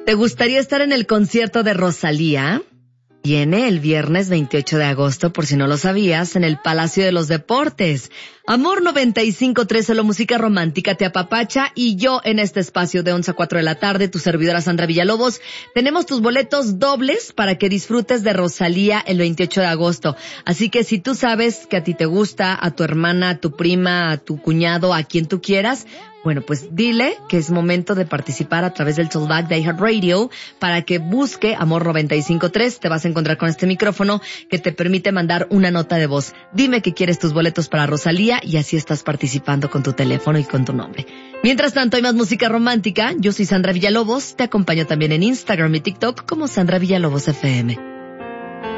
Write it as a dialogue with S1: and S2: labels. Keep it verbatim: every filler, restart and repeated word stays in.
S1: ¿Te gustaría estar en el concierto de Rosalía? Viene el viernes veintiocho de agosto, por si no lo sabías, en el Palacio de los Deportes. Amor noventa y cinco punto tres, solo música romántica te apapacha, y yo en este espacio de once a cuatro de la tarde, tu servidora Sandra Villalobos, tenemos tus boletos dobles para que disfrutes de Rosalía el veintiocho de agosto. Así que si tú sabes que a ti te gusta, a tu hermana, a tu prima, a tu cuñado, a quien tú quieras, bueno, pues dile que es momento de participar a través del Talkback de iHeartRadio para que busque Amor noventa y cinco punto tres. Te vas a encontrar con este micrófono que te permite mandar una nota de voz. Dime que quieres tus boletos para Rosalía y así estás participando con tu teléfono y con tu nombre. Mientras tanto, hay más música romántica. Yo soy Sandra Villalobos. Te acompaño también en Instagram y TikTok como Sandra Villalobos F M.